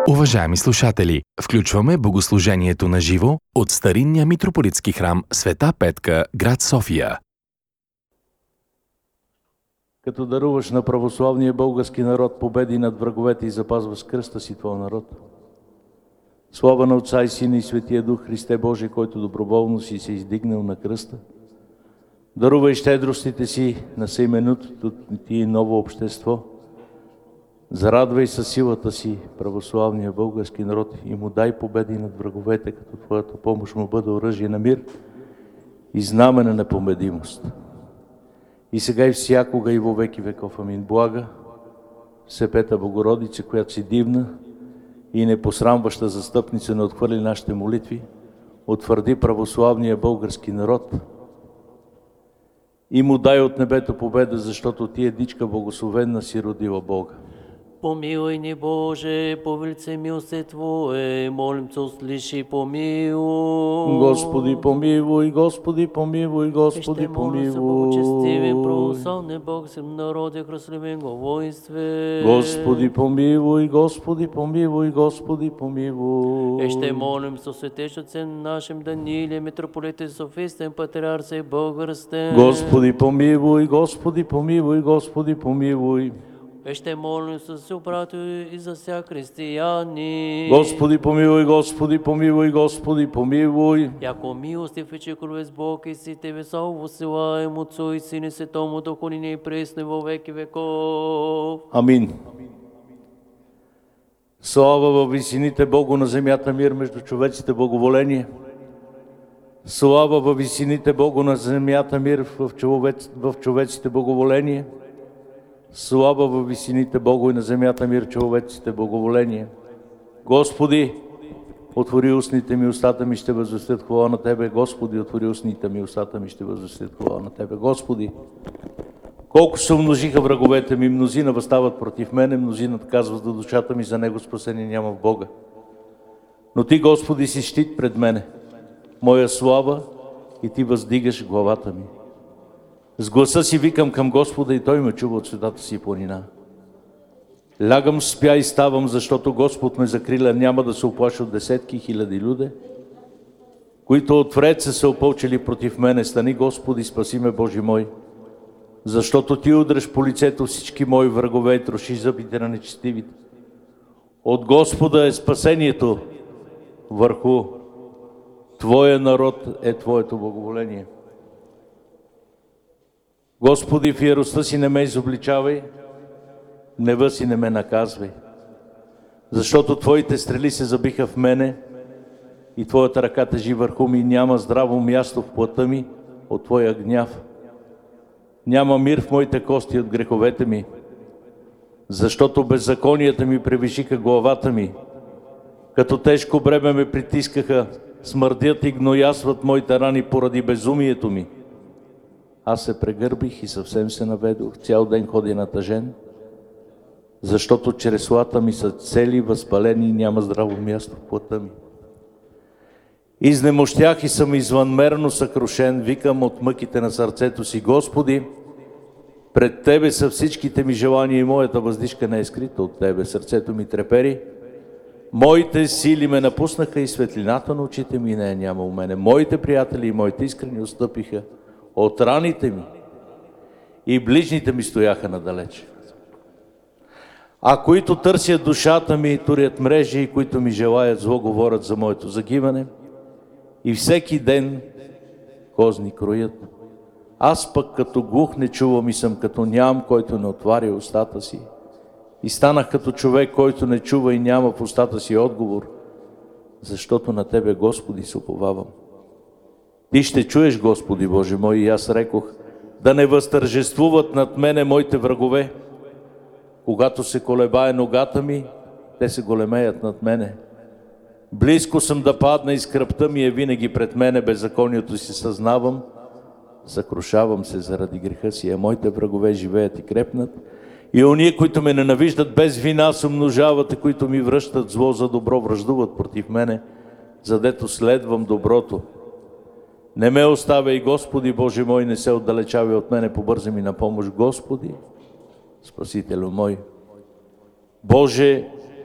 Уважаеми слушатели, включваме богослужението на живо от старинния митрополитски храм Света Петка, град София. Като даруваш на православния български народ победи над враговете и запазваш кръста си твой народ. Слава на Отца и Сина и Светия Дух, Христе Боже, който доброволно си се издигнал на кръста. Дарувай щедростите си на съименутото ти ново общество. Зарадвай със силата си православния български народ и му дай победи над враговете, като твоята помощ му бъде оръжие на мир и знаме на непобедимост. И сега и всякога и во веки веков. Амин. Блага Всепета Богородице, която си дивна и непосрамваща застъпница, не отхвърли нашите молитви, утвърди православния български народ и му дай от небето победа, защото ти, дичка благословенна, си родила Бога. Помилуй ни, Боже, по велице милости Твое, молим Те, услыши, помилуй. Господи, помилуй, Господи, помилуй, Господи, Ще моля се, помилуй. благочестивен, православен българским народе, християнин го воинстве. Господи, помилуй, Господи, помилуй, Господи, помилуй. Ще молим со светещицем нашим Данилия, митрополите Софистен, патриарсе българстен. Господи, помилуй, Господи, помилуй, Господи, помилуй. Ще молим с все брато и за вся християни. Господи, помилуй, Господи, помилуй, Господи, помилуй. Яко милостив и чеколовец Бог и си Тебе салво силаем Отцу и Сине Святому Духу нине и пресне во веки веков. Амин. Слава във висините Богу, на земята мир между човеците, благоволение. Слава във висините Богу, на земята мир в човеците, благоволение. Слава във висините Богу и на земята мир човеците, благоволение. Господи, отвори устните ми, устата ми ще възвестят хвала на Тебе. Господи, отвори устните ми, устата ми ще възвестят хвала на Тебе. Господи, колко се умножиха враговете ми, мнозина възстават против мене, мнозина казват до душата ми, за него спасение няма в Бога. Но Ти, Господи, си щит пред мене, моя слава, и Ти въздигаш главата ми. С гласа си викам към Господа и Той ме чува от светата си планина. Лягам, спя и ставам, защото Господ ме закриля, няма да се оплаши от десетки хиляди люде, които отвред се опълчили против мене. Стани, Господи, спаси ме, Божи мой, защото Ти удръж по лицето всички мои врагове и трошиш зъбите на нечестивите. От Господа е спасението, върху Твоя народ е Твоето благоволение. Господи, в яростта си не ме изобличавай, гнева си не ме наказвай, защото Твоите стрели се забиха в мене и Твоята ръка тежи върху ми, няма здраво място в плътта ми от Твоя гняв. Няма мир в моите кости от греховете ми, защото беззаконията ми превишиха главата ми, като тежко бреме ме притискаха, смърдят и гноясват моите рани поради безумието ми. Аз се прегърбих и съвсем се наведох, цял ден ходя натъжен, защото чреслата ми са цели, възпалени и няма здраво място в плътта ми. Изнемощях и съм извънмерно съкрушен, викам от мъките на сърцето си: Господи, пред Тебе са всичките ми желания и моята въздишка не е скрита от Тебе. Сърцето ми трепери, моите сили ме напуснаха и светлината на очите ми не е няма у мене. Моите приятели и моите искрени отстъпиха от раните ми и ближните ми стояха надалеч. А които търсят душата ми, турят мрежи, и които ми желаят зло, говорят за моето загиване и всеки ден козни кроят. Аз пък като глух не чувам и съм като ням, който не отваря устата си. И станах като човек, който не чува и няма в устата си отговор, защото на Тебе, Господи, се уповавам. Ти ще чуеш, Господи Боже мой, и аз рекох: да не възтържествуват над мене моите врагове. Когато се колебае ногата ми, те се големеят над мене. Близко съм да падна и скръбта ми е винаги пред мене, беззаконието си съзнавам, съкрушавам се заради греха си, а моите врагове живеят и крепнат. И ония, които ме ненавиждат без вина, се умножават, и които ми връщат зло за добро, враждуват против мене, задето следвам доброто. Не ме оставяй, Господи Боже мой, не се отдалечавай от мене, побързай ми на помощ, Господи, Спасителю мой. Боже,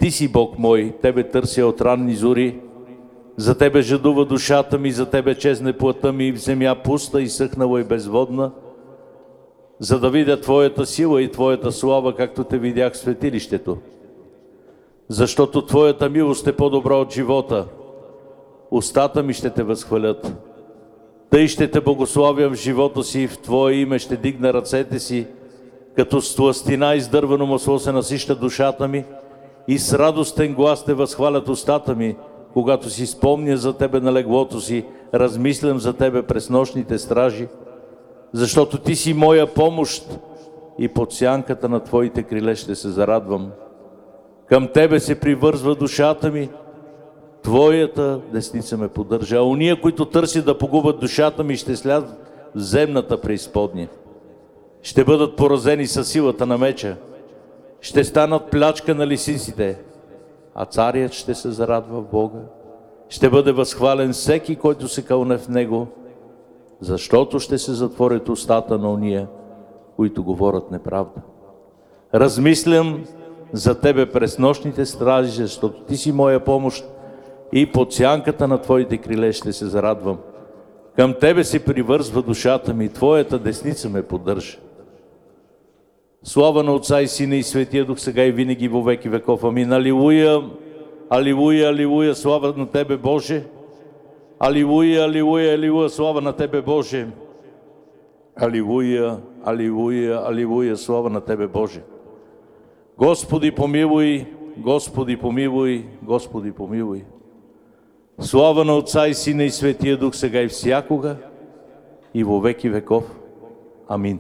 Ти си Бог мой, Тебе търся от ранни зори. За Тебе жадува душата ми, за Тебе чезне плътта ми в земя пуста и съхнала и безводна, за да видя Твоята сила и Твоята слава, както Те видях в светилището. Защото Твоята милост е по-добра от живота. Устата ми ще Те възхвалят. Тъй ще Те благославя в живота си, в Твое име ще дигна ръцете си, като с тлъстина издървено масло се насища душата ми и с радостен глас Те възхвалят устата ми, когато си спомня за Тебе на леглото си, размислям за Тебе през нощните стражи, защото Ти си моя помощ и под сянката на Твоите криле ще се зарадвам. Към Тебе се привързва душата ми, Твоята десница ме поддържа, а уния, които търсят да погубят душата ми, ще слязат в земната преизподня. Ще бъдат поразени със силата на меча, ще станат плячка на лисиците, а царят ще се зарадва в Бога. Ще бъде възхвален всеки, който се кълне в Него, защото ще се затворят устата на уния, които говорят неправда. Размислям за Тебе през нощните стражи, защото Ти си моя помощ и под сянката на Твоите криле ще се зарадвам. Към Тебе се привързва душата ми, Твоята десница ме поддържа. Слава на Отца и Сина и Светия Дух, сега и винаги во веки веков. Амин. Алилуя, алилуя, алилуя, слава на Тебе, Боже. Алилуя, алилуя, алилуя, слава на Тебе, Боже. Алилуя, алилуя, алилуя, слава на Тебе, Боже. Господи, помилуй, Господи, помилуй, Господи, помилуй. Слава на Отца и Сина и Светия Дух, сега и всякога, и во веки веков. Амин.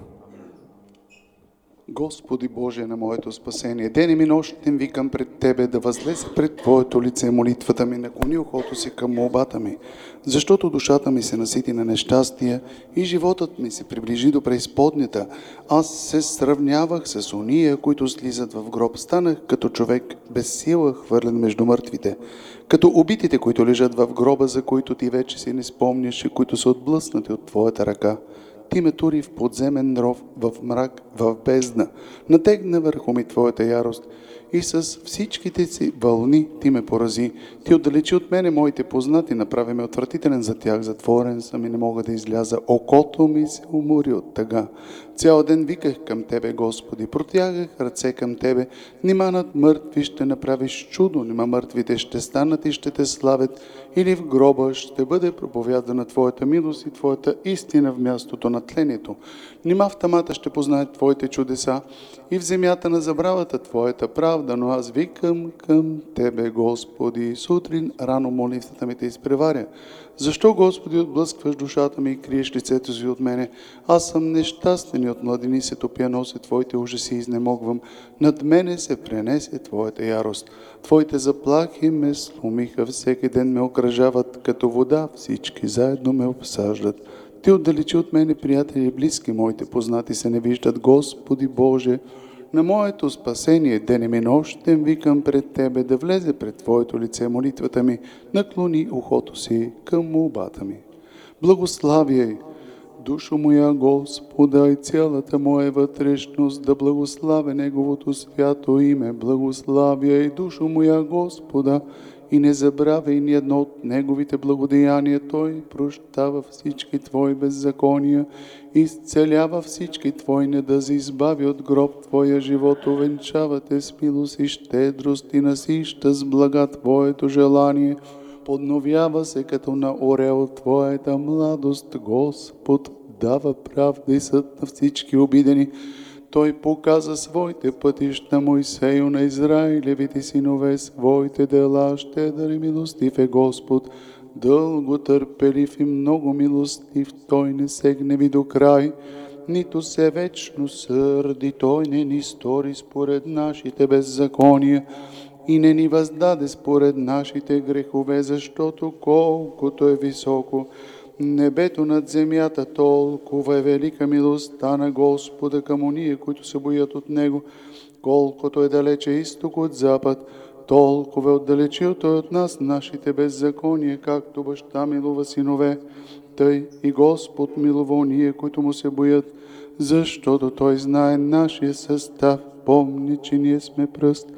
Господи Боже на моето спасение, денем и нощем викам пред Тебе да възлезе пред Твоето лице молитвата ми, наклони ухото си към молбата ми, защото душата ми се насити на нещастие и животът ми се приближи до преизподнята. Аз се сравнявах с ония, които слизат в гроб. Станах като човек без сила, хвърлен между мъртвите, като убитите, които лежат в гроба, за които Ти вече си не спомняш и които са отблъснати от Твоята ръка. Ти ме тури в подземен ров, в мрак, в бездна. Натегна върху ми Твоята ярост и с всичките си вълни Ти ме порази. Ти отдалечи от мене моите познати, направи ме отвратителен за тях, затворен съм и не мога да изляза. Окото ми се умори от тъга. Цял ден виках към Тебе, Господи, протягах ръце към Тебе. Нима над мъртви ще направиш чудо, нима мъртвите ще станат и ще Те славят, или в гроба ще бъде проповядана Твоята милост и Твоята истина в мястото на тлението. Нима в тамата ще познаят Твоите чудеса и в земята на забравата Твоята правда, но аз викам към Тебе, Господи. Сутрин рано молитвата ми Те изпреваря. Защо, Господи, отблъскваш душата ми и криеш лицето си от мене? Аз съм нещастен и от младини се топя, нося Твоите ужаси и изнемогвам. Над мене се пренесе Твоята ярост. Твоите заплахи ме сломиха, всеки ден ме окръжават, като вода всички заедно ме обсаждат. Ти отдалечи от мене приятели и близки, моите познати се не виждат. Господи Боже, на моето спасение денем и нощем викам пред Тебе, да влезе пред Твоето лице молитвата ми, наклони ухото си към молбата ми. Благославяй душо моя Господа и цялата моя вътрешност, да благославя Неговото свято име. Благославяй душо моя Господа и не забравяй ни едно от Неговите благодеяния. Той прощава всички Твои беззакония, изцелява всички Твои недъзи, избави от гроб Твоя живот, увенчава Те с милост и щедрост и насища с блага Твоето желание. Подновява се като на орел Твоята младост. Господ дава правда и съд на всички обидени. Той показа своите пътища Моисею, на Израилевите синове своите дела. Щедър и милостив е Господ, дълго търпелив и много милостив. Той не се гневи до край, нито се вечно сърди. Той не ни стори според нашите беззакония и не ни въздаде според нашите грехове, защото колкото е високо небето над земята, толкова е велика милостта на Господа към ония, които се боят от Него. Колкото е далече изток от запад, толкова е отдалечил Той от нас нашите беззакония, както баща милува синове, тъй и Господ милува ония, които Му се боят, защото Той знае нашия състав. Помни, че ние сме пръст,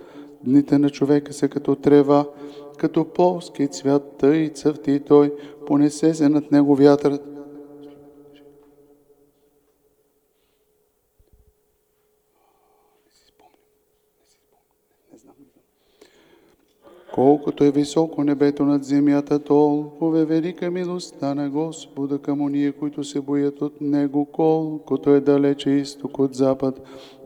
Дните на човека са като трева, като полски цвят, тъй цъфти той, понесе се над него вятърът. Колкото е високо небето над земята, толкова е велика милостта на Господа към ония, които се боят от Него. Колкото е далече изток от запад,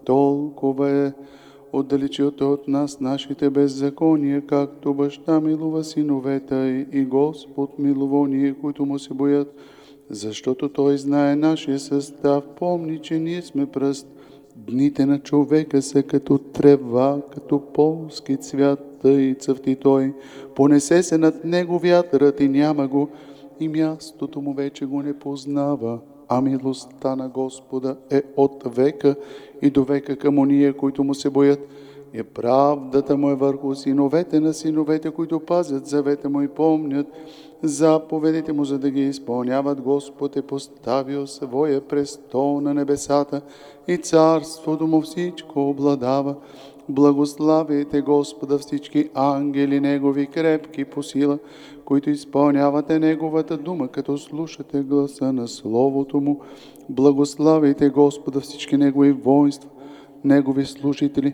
толкова е отдалечил Той от нас нашите беззакония, както баща милува синовете и Господ милува ония, които му се боят. Защото Той знае нашия състав, помни, че ние сме пръст. Дните на човека са като трева, като полски цвят, и цъфти той. Понесе се над него вятърът и няма го, и мястото му вече го не познава. А милостта на Господа е от века и до века към ония, които му се боят. И правдата му е върху синовете на синовете, които пазят завета му и помнят заповедите му, за да ги изпълняват. Господ е поставил своя престол на небесата и царството му всичко обладава. Благославяйте Господа всички ангели Негови, крепки по сила, които изпълнявате Неговата дума, като слушате гласа на Словото му. Благославяйте Господа всички Негови воинства, Негови служители,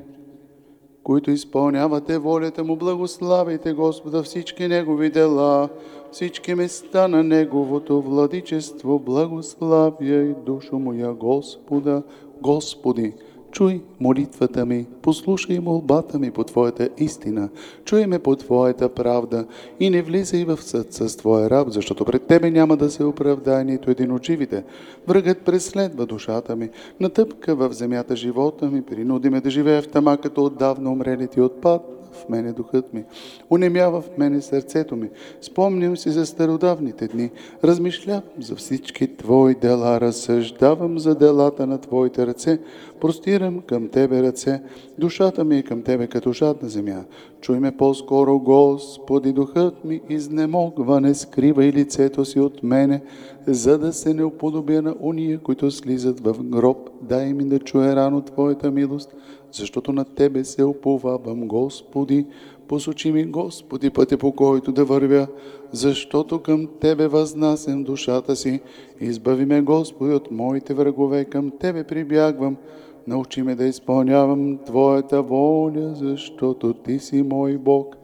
които изпълнявате волята му. Благославяйте Господа всички Негови дела, всички места на Неговото владичество. Благославяй душу моя Господа. Господи, чуй молитвата ми, послушай молбата ми по Твоята истина, чуй ме по Твоята правда и не влизай в съд с Твоя раб, защото пред Тебе няма да се оправдае нито един от живите. Врагът преследва душата ми, натъпка в земята живота ми, принуди ме да живея в тъма, като отдавна умрелите, отпад в мене духът ми, унемява в мене сърцето ми. Спомням си за стародавните дни, размишлявам за всички Твои дела, разсъждавам за делата на Твоите ръце, простирам към Тебе ръце, душата ми е към Тебе като жадна земя. Чуй ме по-скоро, Господи, духът ми изнемогва, не скривай лицето си от мене, за да се не уподобя на уния, които слизат в гроб. Дай ми да чуя рано Твоята милост, защото на Тебе се уповавам, Господи. Посочи ми, Господи, пътя, по който да вървя, защото към Тебе възнасям душата си. Избави ме, Господи, от моите врагове, към Тебе прибягвам. Научи ме да изпълнявам Твоята воля, защото Ти си мой Бог.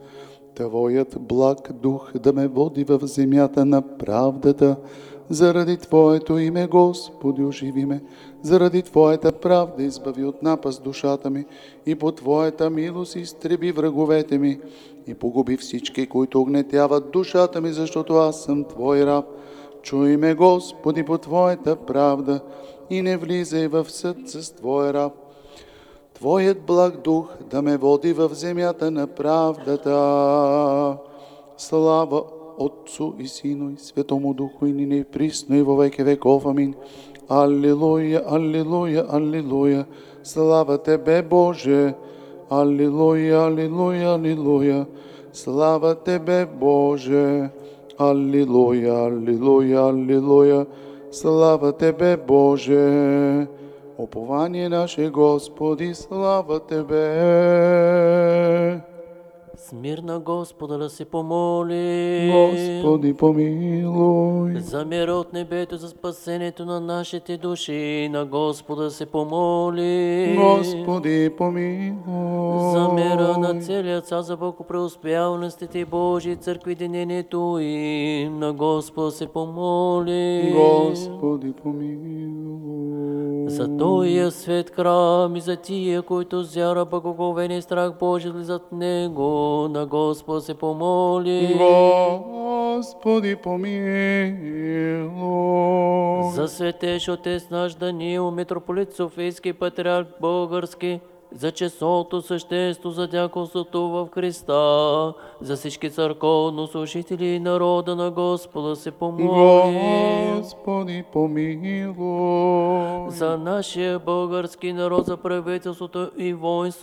Твоят благ дух да ме води в земята на правдата. Заради Твоето име, Господи, оживи ме. Заради Твоята правда избави от напаст душата ми и по Твоята милост изтреби враговете ми и погуби всички, които огнетяват душата ми, защото аз съм Твой раб. Чуй ме, Господи, по Твоята правда и не влизай в съд с Твоя раб. Твоят благ дух да ме води в земята на правдата. Слава Отцу и Сину и Светому Духу, и нине и присно и во веки веков. Амин. Алилуя, алилуя, алилуя. Слава Тебе, Боже. Алилуя, алилуя, алилуя. Слава Тебе, Боже. Алилуя, алилуя, алилуя. Слава Тебе, Боже. Упование наше, Господи, слава Тебе. Смирна Господа да се помоли. Господи, помилуй. За мира от небето, за спасението на нашите души, на Господа се помоли. Господи, помилуй. За мира на целия цар, за благопреуспяваностите Божии църкви, единението им, на Господа се помоли. Господи, помилуй. За Тоя свет храм и за тия, които с вяра, благоговение и страх Божий влизат в него, на Господа се помоли. Господи, помилуй. За светеш Отец наш Даниил, митрополит Софийски, патриарх български, за честното същество, за дяконството в Христа, за всички църковнослужители и народа на Господа се помоли. Господи, помилуй. За нашия български народ, за правителството и воинството,